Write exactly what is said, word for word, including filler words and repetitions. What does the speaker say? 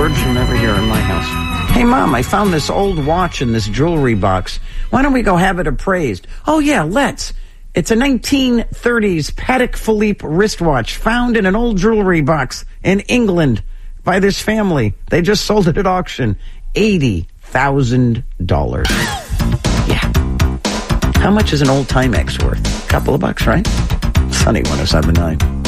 charge them every year in my house. Hey, Mom, I found this old watch in this jewelry box. Why don't we go have it appraised? Oh, yeah, let's. It's a nineteen thirties Patek Philippe wristwatch found in an old jewelry box in England by this family. They just sold it at auction. eighty thousand dollars. Yeah. How much is an old Timex worth? A couple of bucks, right? Sunny one oh seven point nine.